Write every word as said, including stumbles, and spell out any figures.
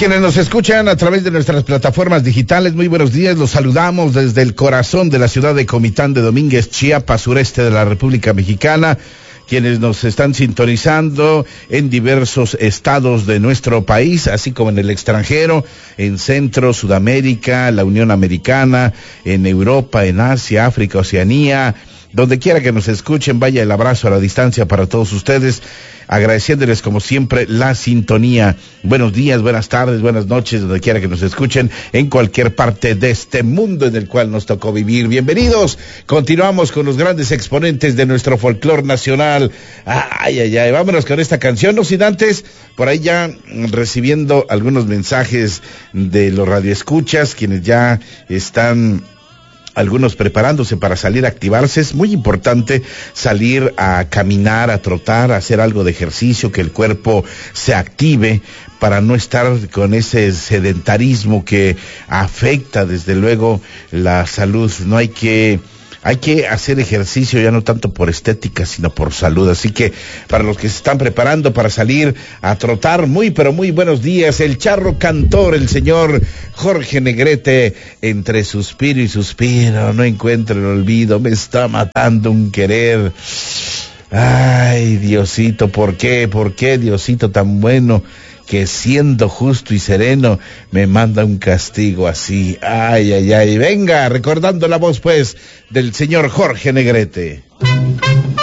quienes nos escuchan a través de nuestras plataformas digitales, muy buenos días, los saludamos desde el corazón de la ciudad de Comitán de Domínguez, Chiapas, sureste de la República Mexicana, quienes nos están sintonizando en diversos estados de nuestro país, así como en el extranjero, en Centro, Sudamérica, la Unión Americana, en Europa, en Asia, África, Oceanía, donde quiera que nos escuchen, vaya el abrazo a la distancia para todos ustedes, agradeciéndoles como siempre la sintonía. Buenos días, buenas tardes, buenas noches, donde quiera que nos escuchen, en cualquier parte de este mundo en el cual nos tocó vivir. Bienvenidos, continuamos con los grandes exponentes de nuestro folclore nacional. Ay, ay, ay, vámonos con esta canción, no sin antes, por ahí ya recibiendo algunos mensajes de los radioescuchas, quienes ya están... algunos preparándose para salir a activarse. Es muy importante salir a caminar, a trotar, a hacer algo de ejercicio, que el cuerpo se active para no estar con ese sedentarismo que afecta desde luego la salud. No hay que... Hay que hacer ejercicio ya no tanto por estética, sino por salud. Así que para los que se están preparando para salir a trotar, muy pero muy buenos días. El charro cantor, el señor Jorge Negrete, entre suspiro y suspiro, no encuentro el olvido, me está matando un querer. Ay, Diosito, ¿por qué? ¿Por qué, Diosito tan bueno? Que siendo justo y sereno me manda un castigo así. Ay, ay, ay. Venga, recordando la voz pues del señor Jorge Negrete.